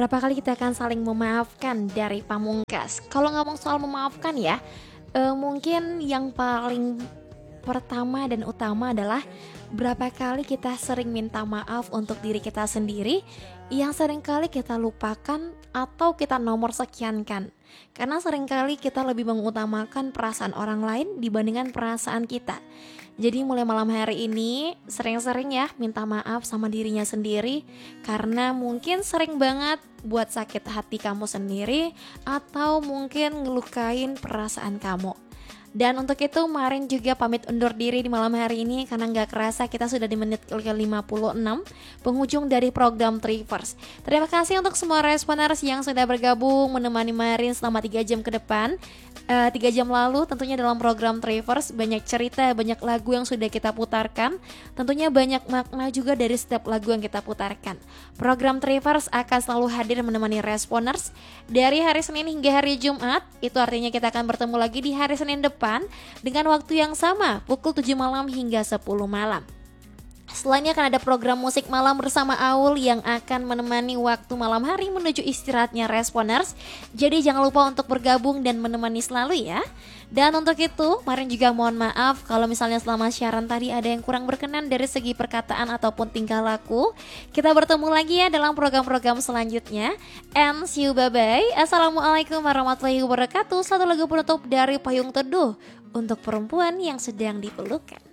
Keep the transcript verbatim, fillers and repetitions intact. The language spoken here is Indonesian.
berapa kali kita akan saling memaafkan dari Pamungkas. Kalau ngomong soal memaafkan ya, eh, mungkin yang paling pertama dan utama adalah berapa kali kita sering minta maaf untuk diri kita sendiri yang seringkali kita lupakan atau kita nomor sekiankan. Karena seringkali kita lebih mengutamakan perasaan orang lain dibandingkan perasaan kita. Jadi mulai malam hari ini sering-sering ya minta maaf sama dirinya sendiri, karena mungkin sering banget buat sakit hati kamu sendiri atau mungkin ngelukain perasaan kamu. Dan untuk itu Marin juga pamit undur diri di malam hari ini, karena gak kerasa kita sudah di menit ke lima puluh enam, penghujung dari program Trivers. Terima kasih untuk semua responers yang sudah bergabung menemani Marin selama tiga jam ke depan. uh, tiga jam lalu tentunya dalam program Trivers banyak cerita, banyak lagu yang sudah kita putarkan. Tentunya banyak makna juga dari setiap lagu yang kita putarkan. Program Trivers akan selalu hadir menemani responers dari hari Senin hingga hari Jumat. Itu artinya kita akan bertemu lagi di hari Senin depan dengan waktu yang sama, pukul tujuh malam hingga sepuluh malam. Selainnya akan ada program musik malam bersama Aul yang akan menemani waktu malam hari menuju istirahatnya responers. Jadi jangan lupa untuk bergabung dan menemani selalu ya. Dan untuk itu, Marin juga mohon maaf kalau misalnya selama siaran tadi ada yang kurang berkenan dari segi perkataan ataupun tingkah laku. Kita bertemu lagi ya dalam program-program selanjutnya. And see you, bye-bye. Assalamualaikum warahmatullahi wabarakatuh. Satu lagu penutup dari Payung Teduh untuk perempuan yang sedang dipelukan.